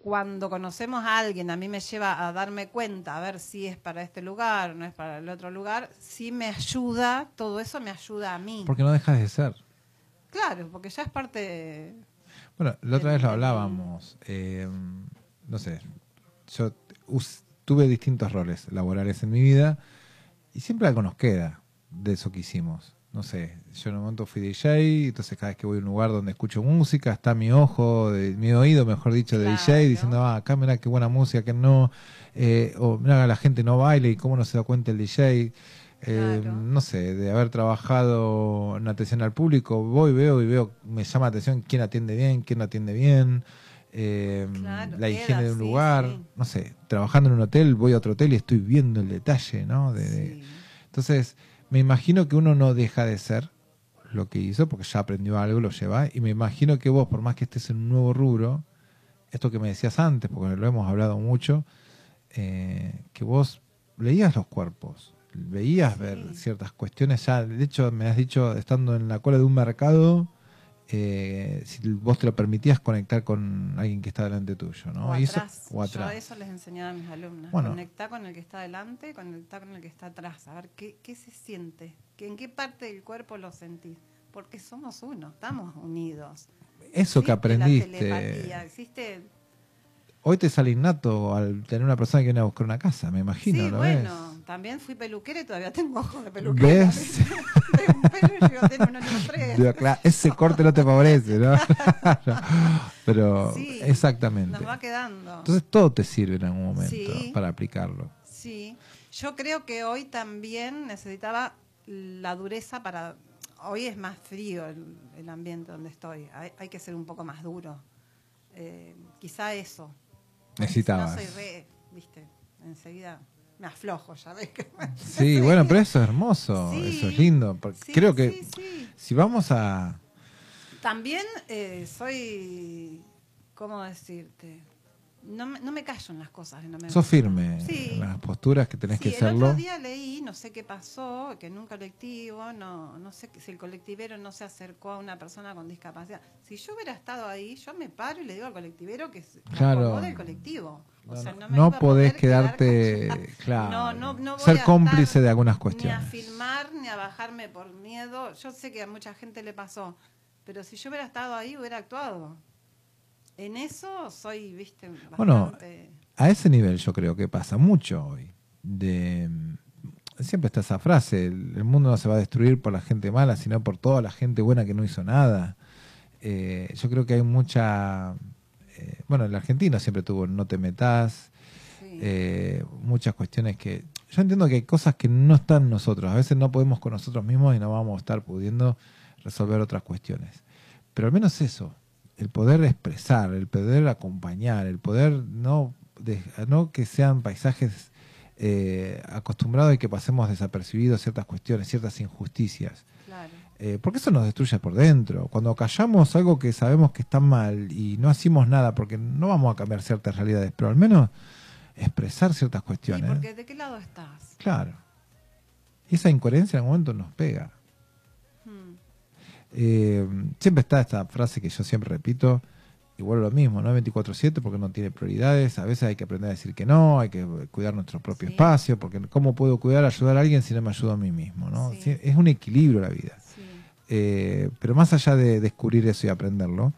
cuando conocemos a alguien, a mí me lleva a darme cuenta, a ver si es para este lugar, no es para el otro lugar, sí me ayuda, todo eso me ayuda a mí. Porque no dejas de ser. Claro, porque ya es parte... Bueno, la otra vez lo hablábamos. No sé, yo tuve distintos roles laborales en mi vida y siempre algo nos queda de eso que hicimos. No sé, yo en un momento fui DJ, entonces cada vez que voy a un lugar donde escucho música, está mi ojo, mi oído, mejor dicho, de DJ, diciendo, acá mirá qué buena música, que no, o mirá, la gente no baila y cómo no se da cuenta el DJ. No sé, de haber trabajado en atención al público, veo, me llama la atención quién atiende bien, quién no atiende bien, la higiene de un lugar, no sé, trabajando en un hotel, voy a otro hotel y estoy viendo el detalle, ¿no? Entonces, me imagino que uno no deja de ser lo que hizo, porque ya aprendió algo, lo lleva, y me imagino que vos, por más que estés en un nuevo rubro, esto que me decías antes, porque lo hemos hablado mucho, que vos leías los cuerpos, veías ver ciertas cuestiones ya. De hecho, me has dicho, estando en la cola de un mercado, si vos te lo permitías, conectar con alguien que está delante tuyo, ¿no? O y atrás. Yo a eso les enseñaba a mis alumnas. Bueno, conectar con el que está delante, conectar con el que está atrás. A ver qué se siente, en qué parte del cuerpo lo sentís. Porque somos uno, estamos unidos. Eso que aprendiste. La telepatía, existe... Hoy te sale innato al tener una persona que viene a buscar una casa, me imagino. Sí, ¿no bueno, ves? También fui peluquera y todavía tengo ojos de peluquera. ¿Ves? De un pelo y yo tengo un año 3. Claro, ese corte no te favorece, ¿no? Pero exactamente. Nos va quedando. Entonces todo te sirve en algún momento para aplicarlo. Sí, yo creo que hoy también necesitaba la dureza para... Hoy es más frío el ambiente donde estoy, hay que ser un poco más duro. Quizá eso. Necesitabas. No soy viste, enseguida me aflojo, ya ves. Sí, bueno, pero eso es hermoso, eso es lindo. Porque creo que si vamos a... También soy, ¿cómo decirte? No me callo en las cosas. No me Sos firme en las posturas que tenés que serlo. El otro día leí, no sé qué pasó, que en un colectivo, no sé si el colectivero no se acercó a una persona con discapacidad. Si yo hubiera estado ahí, yo me paro y le digo al colectivero que se acomode el colectivo. O sea, no podés quedarte, no ser cómplice de algunas cuestiones. Ni a filmar, ni a bajarme por miedo. Yo sé que a mucha gente le pasó, pero si yo hubiera estado ahí, hubiera actuado. En eso soy, viste, bastante... Bueno, a ese nivel yo creo que pasa mucho hoy. Siempre está esa frase, el mundo no se va a destruir por la gente mala, sino por toda la gente buena que no hizo nada. Yo creo que hay mucha... bueno, el argentino siempre tuvo no te metas, muchas cuestiones que... Yo entiendo que hay cosas que no están en nosotros. A veces no podemos con nosotros mismos y no vamos a estar pudiendo resolver otras cuestiones. Pero al menos eso, el poder expresar, el poder acompañar, el poder no que sean paisajes acostumbrados y que pasemos desapercibidos ciertas cuestiones, ciertas injusticias. Claro. Porque eso nos destruye por dentro. Cuando callamos algo que sabemos que está mal y no hacemos nada, porque no vamos a cambiar ciertas realidades, pero al menos expresar ciertas cuestiones. Sí, porque ¿de qué lado estás? Claro. Y esa incoherencia en algún momento nos pega. Siempre está esta frase que yo siempre repito, igual lo mismo, no es 24/7 porque no tiene prioridades, a veces hay que aprender a decir que no, hay que cuidar nuestro propio espacio, porque ¿cómo puedo ayudar a alguien si no me ayudo a mí mismo? ¿No? Es un equilibrio la vida. Pero más allá de descubrir eso y aprenderlo,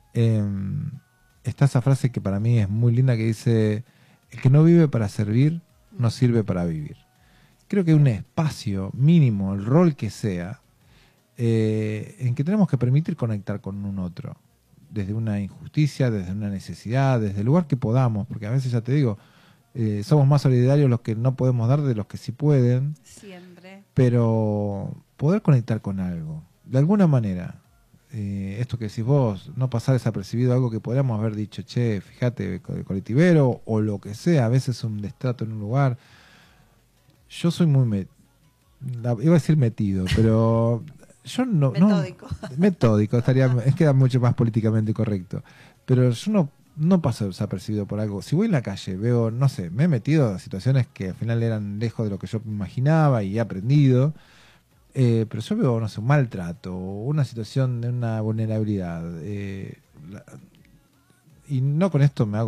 está esa frase que para mí es muy linda que dice, el que no vive para servir, no sirve para vivir. Creo que un espacio mínimo, el rol que sea, en que tenemos que permitir conectar con un otro, desde una injusticia, desde una necesidad, desde el lugar que podamos, porque a veces, ya te digo, somos más solidarios los que no podemos dar de los que sí pueden. Siempre. Pero poder conectar con algo, de alguna manera, esto que decís vos, no pasar desapercibido algo que podríamos haber dicho, che, fíjate, el colectivero, o lo que sea, a veces un destrato en un lugar. Yo soy muy, iba a decir metido, pero... Yo metódico. Metódico, queda mucho más políticamente correcto. Pero yo no paso desapercibido por algo. Si voy en la calle, veo, no sé, me he metido a situaciones que al final eran lejos de lo que yo me imaginaba y he aprendido. Pero yo veo, no sé, un maltrato, una situación de una vulnerabilidad. Y no con esto me hago